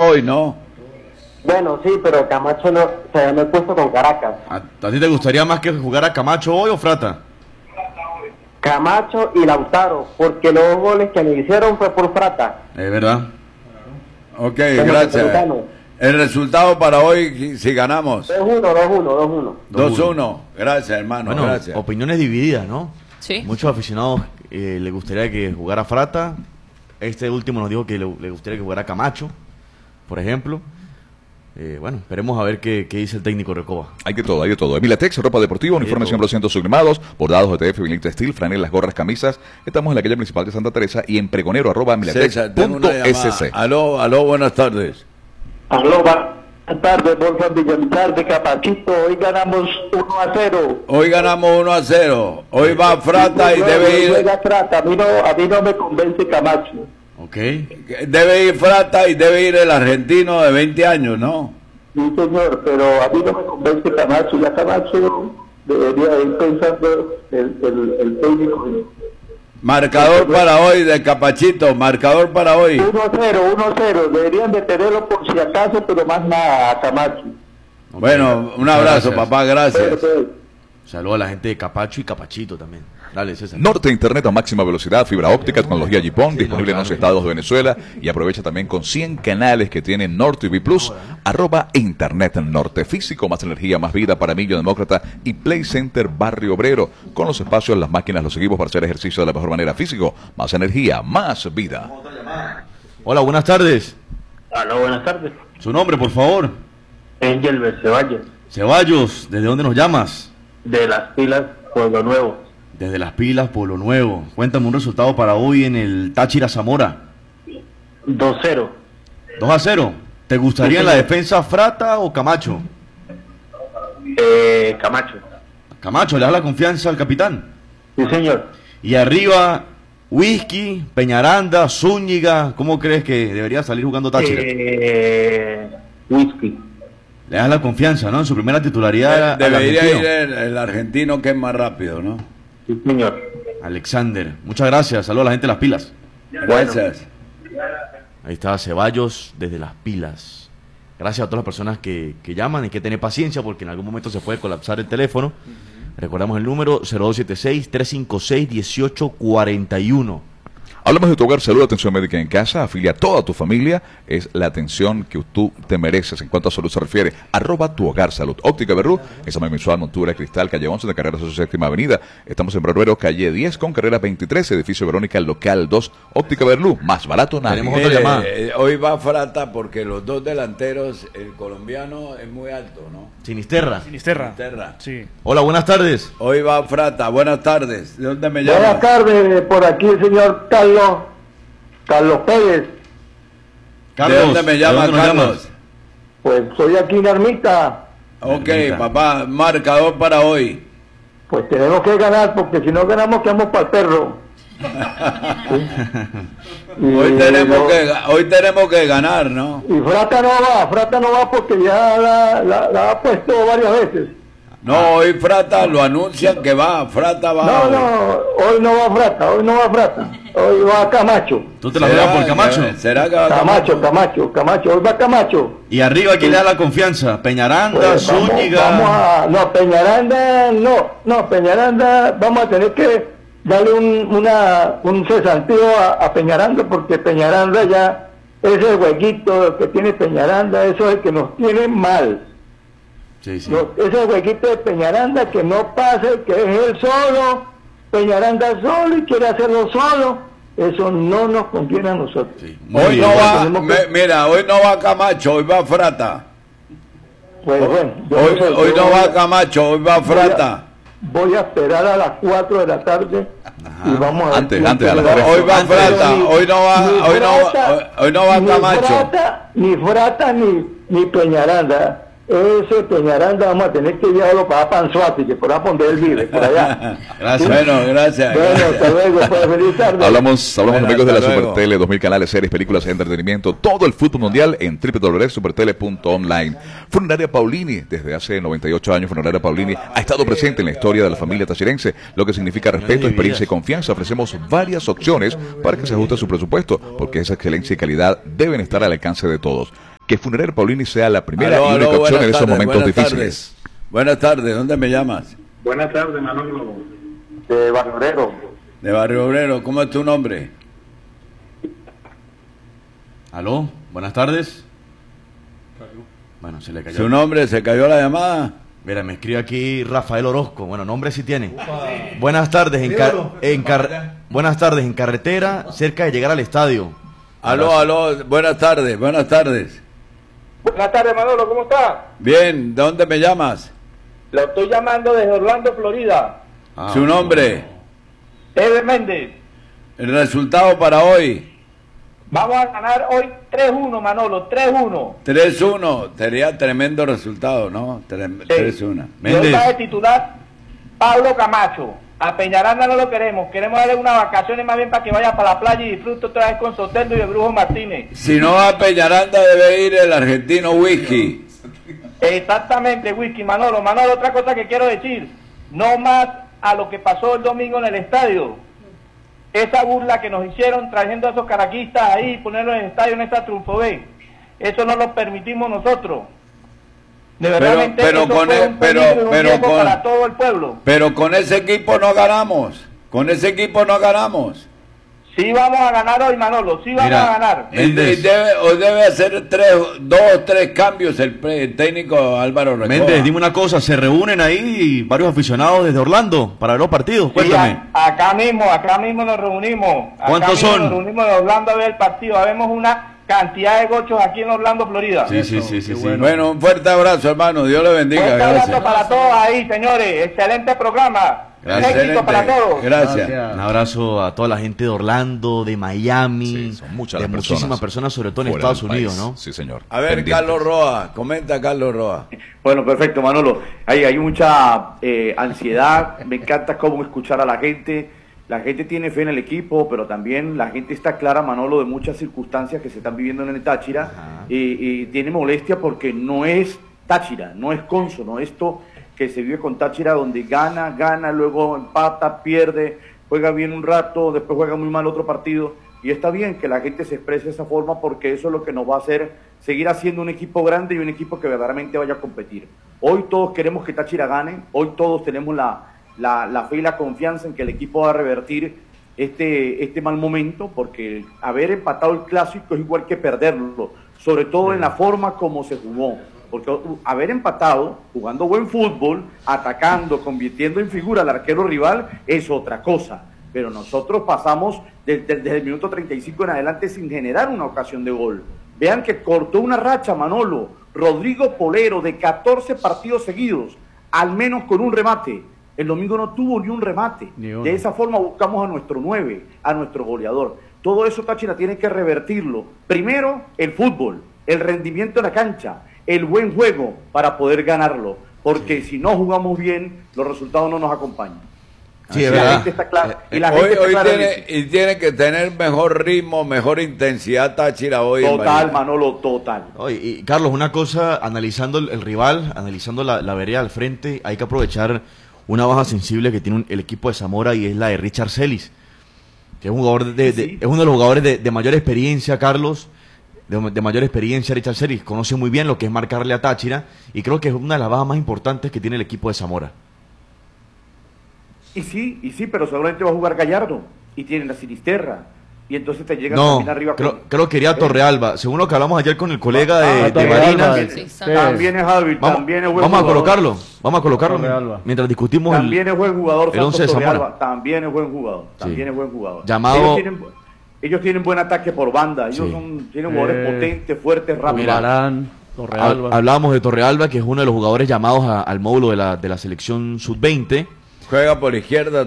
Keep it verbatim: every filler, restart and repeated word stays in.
hoy, ¿no? Bueno, sí, pero Camacho no, se me he puesto con Caracas. ¿A, ¿A ti te gustaría más que jugar a Camacho hoy o Frata? Camacho y Lautaro, porque los goles que me hicieron fue por Frata. Es verdad. Ok, gracias. El resultado para hoy, si ganamos. dos uno, dos uno, dos uno. dos uno. Gracias, hermano. Bueno, gracias. opiniones divididas, ¿no? Sí. Muchos aficionados eh, le gustaría que jugara Frata. Este último nos dijo que le, le gustaría que jugara Camacho, por ejemplo. Eh, bueno, esperemos a ver qué, qué dice el técnico Recoba. Hay de todo, hay de todo. Emilatex, ropa deportiva, uniformes cien por ciento sublimados, bordados de T F, vinil textil, franelas, gorras, camisas. Estamos en la calle principal de Santa Teresa y en pregonero arroba emilatex punto s c. Aló, aló, buenas tardes. Aló, buenas tardes, Bolsa Villamizar de Capachito. Hoy ganamos uno a cero. Hoy ganamos uno a cero. Hoy va Frata y debe ir... Frata. A mí no, a mí no me convence Camacho. Ok. Debe ir Frata y debe ir el argentino de veinte años, ¿no? Sí, señor, pero a mí no me convence Camacho. Ya Camacho debería ir pensando el, el, el técnico. Marcador para hoy de Capachito, marcador para hoy. uno a cero, uno a cero. Deberían de tenerlo por si acaso, pero más nada a Camacho. Bueno, un abrazo, papá, gracias. Saludos a la gente de Capacho y Capachito también. Dale, César. Norte Internet a máxima velocidad, fibra óptica, tecnología Gipón, Sí, disponible no, en once claro. estados de Venezuela, y aprovecha también con cien canales que tiene Norte T V Plus, arroba Internet Norte, físico, más energía, más vida para Millo Demócrata y Play Center Barrio Obrero, con los espacios, las máquinas, los equipos para hacer ejercicio de la mejor manera, físico, más energía, más vida. Hola, buenas tardes. Aló, buenas tardes. Su nombre, por favor. Angel Ceballos, Ceballos, ¿desde dónde nos llamas? de las pilas Pueblo Nuevo. Desde Las Pilas, Pueblo Nuevo. Cuéntame un resultado para hoy en el Táchira Zamora. dos cero. dos a cero. ¿Te gustaría en la defensa Frata o Camacho? Eh, Camacho. Camacho, le das la confianza al capitán. Sí, señor. Y arriba, Whisky, Peñaranda, Zúñiga. ¿Cómo crees que debería salir jugando Táchira? Eh, whisky. Le das la confianza, ¿no? En su primera titularidad. al Debería argentino. ir el, el argentino que es más rápido, ¿no? Sí, señor. Alexander. Muchas gracias. Saludos a la gente de Las Pilas. Gracias. Ahí está Ceballos desde Las Pilas. Gracias a todas las personas que, que llaman. Hay que tener paciencia porque en algún momento se puede colapsar el teléfono. Recordamos el número cero dos siete seis, tres cinco seis, uno ocho cuatro uno. Hablamos de tu hogar, salud, atención médica en casa, afilia a toda tu familia, es la atención que tú te mereces en cuanto a salud se refiere. Arroba tu hogar salud. Óptica Berlú, examen visual, montura, cristal, calle once de carrera su séptima avenida. Estamos en Barbero, calle diez con carrera veintitrés, edificio Verónica, local dos. Óptica Berlú, más barato nada. Tenemos otra llamada. Eh, hoy va Frata porque los dos delanteros, el colombiano es muy alto, ¿no? Sinisterra. Sinisterra. Terra. Sí. Hola, buenas tardes. Hoy va Frata, buenas tardes. ¿De dónde me Buenas llamas? tardes, por aquí el señor Carlos, Carlos Pérez. Carlos, ¿De dónde me ¿de llama dónde nos Carlos? llamas? Pues soy aquí en Ermita. Ok, Ermita. papá, marcador para hoy. Pues tenemos que ganar, porque si no ganamos quedamos para el perro. Y, Hoy tenemos yo- que ga- hoy tenemos que ganar, ¿no? y Frata no va, Frata no va porque ya la, la, la ha puesto varias veces. No, hoy Frata lo anuncian que va, Frata va. No, hoy. no, hoy no va Frata, hoy no va Frata, hoy va Camacho. ¿Tú te la ¿Será juegas por Camacho? que- ¿Será que va Camacho, Camacho, Camacho, hoy va Camacho. Y arriba, ¿quién le da la confianza? Peñaranda, Pues vamos, Zúñiga. vamos a, no, Peñaranda, no, no, Peñaranda, vamos a tener que darle un, una, un cesanteo a, a Peñaranda, porque Peñaranda ya, ese huequito que tiene Peñaranda, eso es el que nos tiene mal. Sí, sí. No, ese huequito de Peñaranda que no pase, que es él solo, Peñaranda solo y quiere hacerlo solo, eso no nos conviene a nosotros. Sí. Muy Hoy bien. no va, tenemos me- que- mira, hoy no va Camacho, hoy va Frata. Pues bueno, yo Hoy, no sé, hoy yo no voy va a- Camacho, hoy va voy a- Frata. Voy a esperar a las cuatro de la tarde y vamos a ver Antes, quién antes, a las queda. tres. Hoy va Antes, Frata, ni- hoy no va, ni hoy no va, Frata, hoy- hoy no va ni Camacho. Frata, ni Frata, ni, ni Peñaranda. Ese Peñaranda vamos a tener que llevarlo para Panzuati, que por ahí donde él vive, por allá. Gracias. Bueno, gracias. Bueno, hasta luego, pues, feliz tarde. Hablamos, hablamos Bueno, amigos de la hasta luego. Supertele, dos mil canales, series, películas, entretenimiento, todo el fútbol mundial en doble u doble u doble u punto supertele punto online. Funeraria Paulini, desde hace noventa y ocho años, Funeraria Paulini ha estado presente en la historia de la familia tachirense, lo que significa respeto, experiencia y confianza. Ofrecemos varias opciones para que se ajuste a su presupuesto, porque esa excelencia y calidad deben estar al alcance de todos. que Funeraria Paulini sea la primera Aló, y única aló, opción en buenas esos tardes, momentos buenas difíciles. tardes. Buenas tardes, ¿dónde me llamas? Buenas tardes, Manolo. De Barrio Obrero. De Barrio Obrero, ¿cómo es tu nombre? Aló, buenas tardes. Bueno, se le cayó. ¿Su nombre? ¿Se cayó la llamada? Mira, me escribe aquí Rafael Orozco. Bueno, nombre sí tiene. Buenas tardes, en, car en car buenas tardes, en carretera, cerca de llegar al estadio. Aló, aló, buenas tardes, buenas tardes. Buenas tardes, Manolo, ¿cómo está? Bien, ¿de dónde me llamas? Lo estoy llamando desde Orlando, Florida. Ah, ¿Su nombre? Eder Méndez. ¿El resultado para hoy? Vamos a ganar hoy tres uno, Manolo, tres uno. tres uno, sería tremendo resultado, ¿no? tres uno. Y hoy va de titular Pablo Camacho. A Peñaranda no lo queremos, queremos darle unas vacaciones más bien para que vaya para la playa y disfrute otra vez con Soteldo y el Brujo Martínez. Si no va a Peñaranda debe ir el argentino Whisky. Exactamente, Whisky. Manolo, Manolo, otra cosa que quiero decir, no más a lo que pasó el domingo en el estadio. Esa burla que nos hicieron trayendo a esos caraquistas ahí, ponerlos en el estadio en esta Triunfo B, eso no lo permitimos nosotros. De verdad, pero, pero con el, pero, pero con, para todo el pueblo. Pero con ese equipo no ganamos. Con ese equipo no ganamos. Sí vamos a ganar hoy, Manolo, sí vamos Mira, a ganar. Y debe, o debe hacer tres, dos o tres cambios el, pre, el técnico Álvaro Recoba. Méndez, dime una cosa, ¿se reúnen ahí varios aficionados desde Orlando para ver los partidos? Cuéntame. Sí, a, acá mismo, acá mismo nos reunimos. Acá ¿Cuántos mismo son? Nos reunimos de Orlando a ver el partido. Habemos una cantidad de gochos aquí en Orlando, Florida. Sí, sí, sí, sí, sí. Bueno. bueno, un fuerte abrazo, hermano. Dios le bendiga. Fuerte Gracias. abrazo para todos ahí, señores. Excelente programa. Gracias. Éxito para todos. Gracias. Un abrazo a toda la gente de Orlando, de Miami, Sí, son muchas de las muchísimas personas personas, sobre todo en fuera Estados del Unidos, país. ¿no? Sí, señor. A ver, Pendientes. Carlos Roa, comenta Carlos Roa. Bueno, perfecto, Manolo. Hay, hay mucha eh, ansiedad. Me encanta cómo escuchar a la gente. La gente tiene fe en el equipo, pero también la gente está clara, Manolo, de muchas circunstancias que se están viviendo en el Táchira. Y, y tiene molestia porque no es Táchira, no es cónsono. Esto que se vive con Táchira, donde gana, gana, luego empata, pierde, juega bien un rato, después juega muy mal otro partido. Y está bien que la gente se exprese de esa forma porque eso es lo que nos va a hacer seguir haciendo un equipo grande y un equipo que verdaderamente vaya a competir. Hoy todos queremos que Táchira gane, hoy todos tenemos la, la, la fe y la confianza en que el equipo va a revertir este, este mal momento, porque haber empatado el clásico es igual que perderlo, sobre todo en la forma como se jugó. Porque haber empatado, jugando buen fútbol, atacando, convirtiendo en figura al arquero rival, es otra cosa. Pero nosotros pasamos desde, desde el minuto treinta y cinco en adelante sin generar una ocasión de gol. Vean que cortó una racha, Manolo. Rodrigo Polero, de catorce partidos seguidos, al menos con un remate. El domingo no tuvo ni un remate. Ni de esa forma buscamos a nuestro nueve, a nuestro goleador. Todo eso Táchira tiene que revertirlo. Primero, el fútbol, el rendimiento en la cancha, el buen juego para poder ganarlo, porque sí. si no jugamos bien, los resultados no nos acompañan. Sí, es la verdad. gente está clara. Eh, Y la hoy gente está hoy clara en tiene, eso. y tiene que tener mejor ritmo, mejor intensidad Táchira hoy. en Total, Valladolid. Manolo, total. Oye, y Carlos, una cosa, analizando el, el rival, analizando la, la vereda al frente, hay que aprovechar una baja sensible que tiene un- el equipo de Zamora y es la de Richard Celis, que es un jugador de, de- Sí. es uno de los jugadores de, de mayor experiencia, Carlos, de, de mayor experiencia Richard Celis, conoce muy bien lo que es marcarle a Táchira y creo que es una de las bajas más importantes que tiene el equipo de Zamora. Y sí, y sí, pero seguramente va a jugar Gallardo y tiene la Sinisterra. Y entonces te llega No, también arriba creo, con... creo que quería Torrealba, según lo que hablamos ayer con el colega de, Ah, de Torrealba, Barinas. También, también es hábil, Vamos, también es buen vamos a jugador. colocarlo, vamos a colocarlo Torrealba. mientras discutimos el- También es buen jugador, el once de Santos Zamora. Torrealba, también es buen jugador, también Sí. es buen jugador. Llamado- Ellos tienen, ellos tienen buen ataque por banda, ellos Sí. son, tienen jugadores Eh, potentes, fuertes, rápidos. Barán, Torrealba. Hab- Hablábamos de Torrealba, que es uno de los jugadores llamados a- al módulo de la, de la selección sub veinte. Juega por izquierda